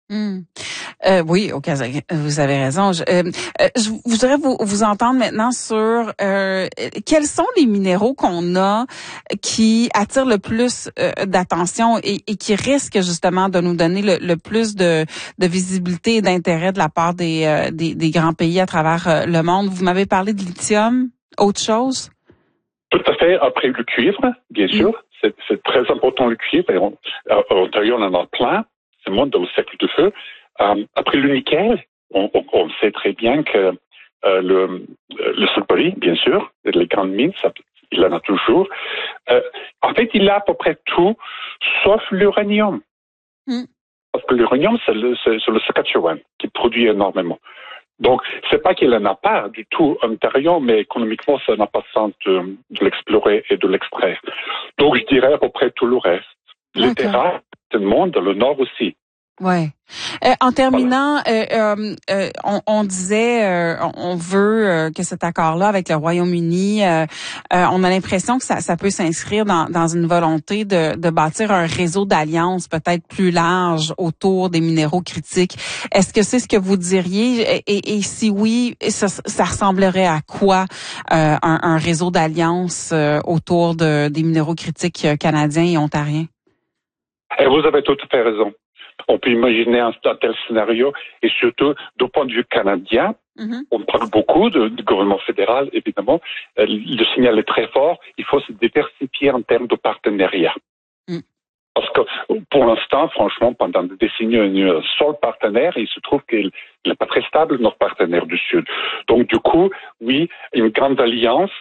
Hmm. Oui, au Kazakhstan, vous avez raison. Je voudrais vous entendre maintenant sur quels sont les minéraux qu'on a qui attirent le plus d'attention et qui risquent justement de nous donner le plus de visibilité et d'intérêt de la part des grands pays à travers le monde. Vous m'avez parlé de lithium, autre chose? Tout à fait. Après le cuivre, bien sûr, c'est très important le cuivre. Et en Ontario, on en a plein. C'est le monde dans le cercle de feu. Après le nickel, on sait très bien que le Sudbury, bien sûr, les grandes mines, il en a toujours. En fait, il a à peu près tout, sauf l'uranium. Parce que l'uranium, c'est le Saskatchewan qui produit énormément. Donc, c'est pas qu'il en a pas du tout en Ontario, mais économiquement, ça n'a pas de sens de l'explorer et de l'extraire. Donc, je dirais à peu près tout le reste. Les terres rares, certainement, dans le nord aussi. Ouais. En terminant, on disait, on veut que cet accord-là avec le Royaume-Uni, on a l'impression que ça peut s'inscrire dans une volonté de bâtir un réseau d'alliances peut-être plus large autour des minéraux critiques. Est-ce que c'est ce que vous diriez? Et si oui, ça ressemblerait à quoi un réseau d'alliances autour des minéraux critiques canadiens et ontariens? Et vous avez tout à fait raison. On peut imaginer un tel scénario et surtout, du point de vue canadien, on parle beaucoup du gouvernement fédéral, évidemment. Le signal est très fort. Il faut se diversifier en termes de partenariat. Parce que pour l'instant, franchement, pendant des décennies, on a eu un seul partenaire et il se trouve qu'il n'est pas très stable, notre partenaire du Sud. Donc, du coup, oui, une grande alliance.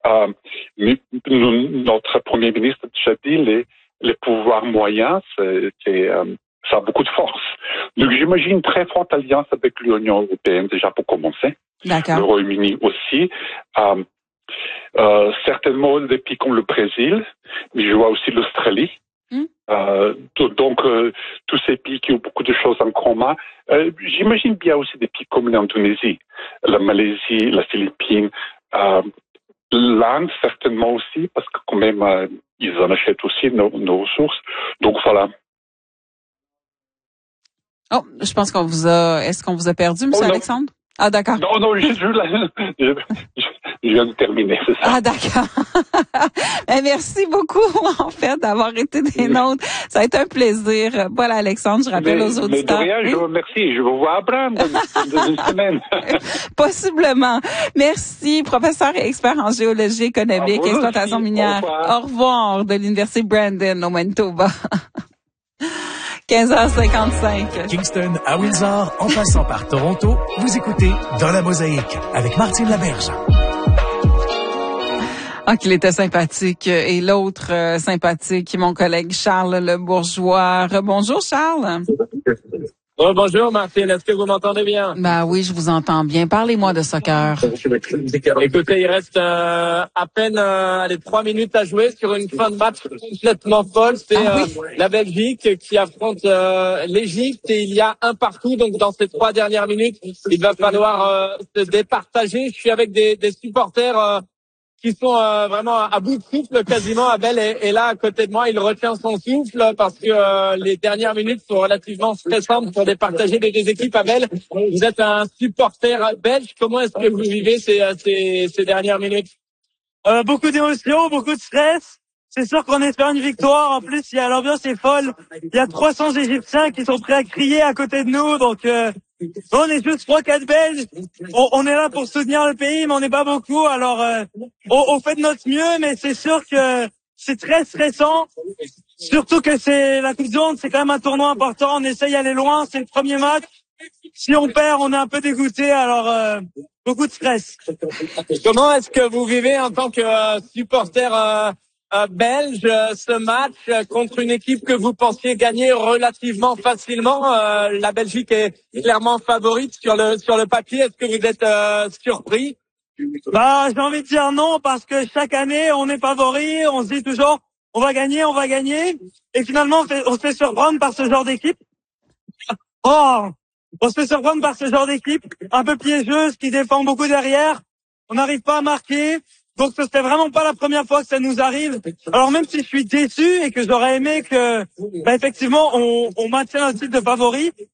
Notre Premier ministre a déjà dit les pouvoirs moyens, ça a beaucoup de force. Donc, j'imagine une très forte alliance avec l'Union européenne, déjà pour commencer. D'accord. Le Royaume-Uni aussi. Certainement des pays comme le Brésil, mais je vois aussi l'Australie. Donc, tous ces pays qui ont beaucoup de choses en commun. J'imagine bien aussi des pays comme l'Indonésie, la Malaisie, la Philippines, l'Inde certainement aussi, parce que quand même, ils en achètent aussi nos ressources. Donc, voilà. Oh, je pense est-ce qu'on vous a perdu, M. Alexandre? Ah, d'accord. Non, je viens de terminer, c'est ça. Ah, d'accord. Merci beaucoup, en fait, d'avoir été des nôtres. Ça a été un plaisir. Voilà, Alexandre, je rappelle aux auditeurs. Mais de rien, je vous remercie. Je vous vois à Bram dans une semaine. Possiblement. Merci, professeur et expert en géologie économique et exploitation minière. Au revoir de l'Université Brandon, au Manitoba. 15h55. Kingston à Windsor, en passant par Toronto, vous écoutez Dans la Mosaïque avec Martine Laberge. Ah, qu'il était sympathique. Et l'autre sympathique, mon collègue Charles Le Bourgeois. Bonjour Charles. Bonjour Martine, est-ce que vous m'entendez bien? Ben oui, je vous entends bien. Parlez-moi de soccer. Écoutez, il reste à peine 3 minutes à jouer sur une fin de match complètement folle. C'est la Belgique qui affronte l'Égypte et il y a un partout. Donc dans ces 3 dernières minutes, il va falloir se départager. Je suis avec des supporters qui sont vraiment à bout de souffle quasiment. Abel est là à côté de moi, il retient son souffle parce que les dernières minutes sont relativement stressantes pour départager les deux équipes. Abel, vous êtes un supporter belge, comment est-ce que vous vivez ces dernières minutes? Beaucoup d'émotions, beaucoup de stress. C'est sûr qu'on espère une victoire. En plus, l'ambiance est folle. Il y a 300 Égyptiens qui sont prêts à crier à côté de nous. Donc, on est juste 3-4 Belges. On est là pour soutenir le pays, mais on n'est pas beaucoup. Alors, on fait de notre mieux, mais c'est sûr que c'est très stressant. Surtout que c'est la Coupe du Monde, c'est quand même un tournoi important. On essaye d'aller loin. C'est le premier match. Si on perd, on est un peu dégoûté. Alors, beaucoup de stress. Comment est-ce que vous vivez en tant que supporter belge ce match contre une équipe que vous pensiez gagner relativement facilement? La Belgique est clairement favorite sur le papier. Est-ce que vous êtes surpris? J'ai envie de dire non, parce que chaque année on est favori, on se dit toujours on va gagner, et finalement on se fait surprendre par ce genre d'équipe. On se fait surprendre par ce genre d'équipe un peu piégeuse qui défend beaucoup derrière. On n'arrive pas à marquer. Donc ce serait vraiment pas la première fois que ça nous arrive. Alors même si je suis déçu et que j'aurais aimé que effectivement on maintienne un titre de favori,